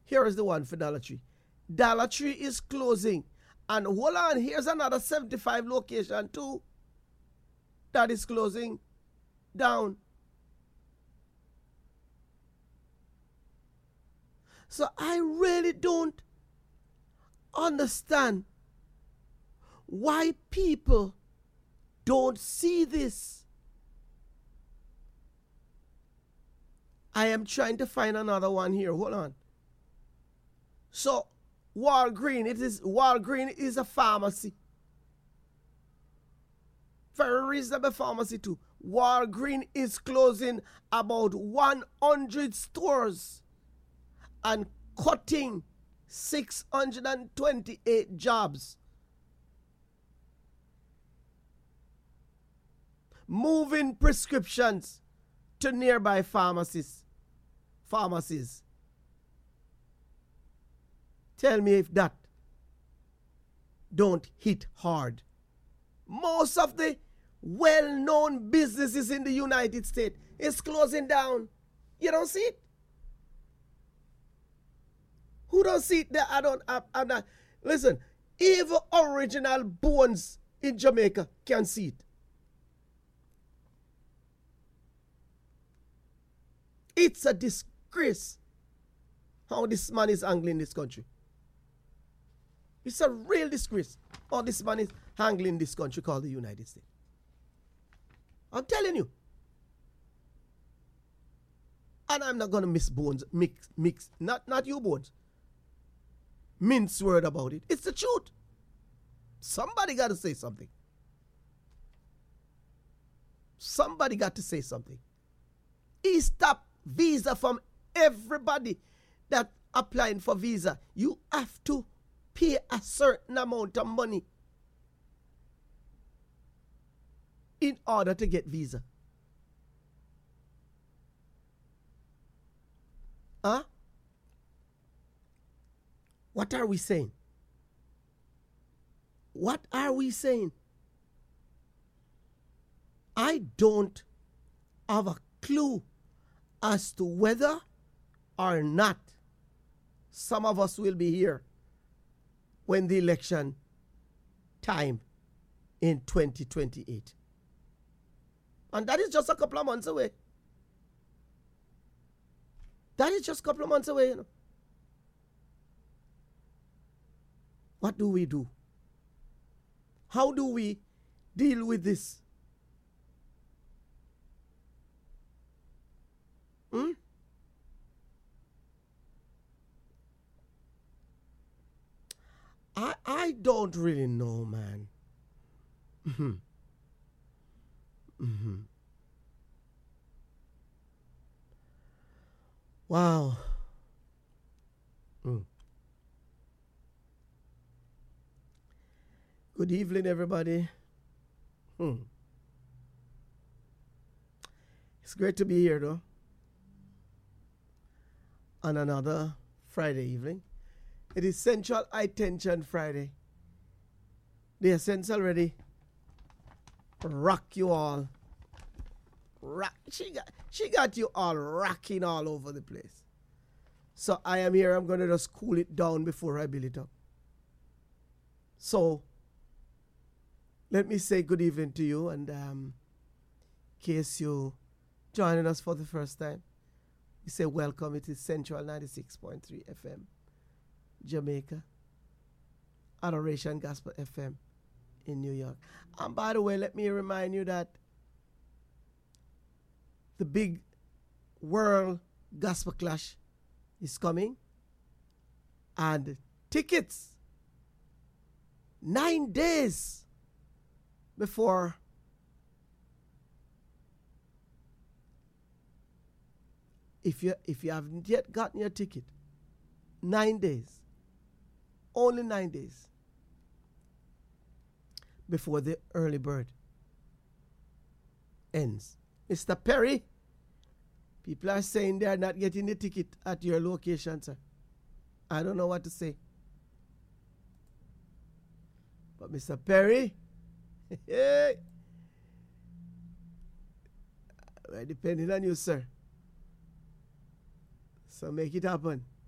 Here is the one for Dollar Tree. Dollar Tree is closing. And hold on, here's another 75 location too that is closing down. So I really don't understand why people don't see this. I am trying to find another one here. Hold on. So Walgreens is a pharmacy. Very reasonable pharmacy too. Walgreens is closing about 100 stores and cutting 628 jobs. Moving prescriptions to nearby pharmacies. Tell me if that don't hit hard. Most of the well-known businesses in the United States is closing down. You don't see it? Who don't see it? I'm not. Listen, even Original Bones in Jamaica can see it. It's a disgrace how this man is handling this country. It's a real disgrace how this man is handling this country called the United States. I'm telling you. And I'm not going to miss Bones, mix, not you Bones. Mince word about it. It's the truth. Somebody got to say something. Somebody got to say something. He stopped visa from everybody that applying for visa. You have to pay a certain amount of money in order to get visa. Huh? What are we saying? What are we saying? I don't have a clue as to whether or not some of us will be here when the election time in 2028. And that is just a couple of months away. That is just a couple of months away, you know. What do we do? How do we deal with this? I don't really know, man. Wow. Good evening, everybody. It's great to be here, though, on another Friday evening. It is Central High Tension Friday. The Essential ready. Rock you all. She got you all rocking all over the place. So I am here. I'm going to just cool it down before I build it up. So let me say good evening to you, and in case you joining us for the first time, we say welcome. It is Central 96.3 FM, Jamaica, Adoration Gospel FM in New York. And by the way, let me remind you that the big World Gospel Clash is coming, and tickets 9 days before if you haven't yet gotten your ticket, 9 days, only 9 days before the early bird ends. Mr. Perry, people are saying they are not getting the ticket at your location, sir. I don't know what to say. But Mr. Perry, we're depending on you, sir. So make it happen.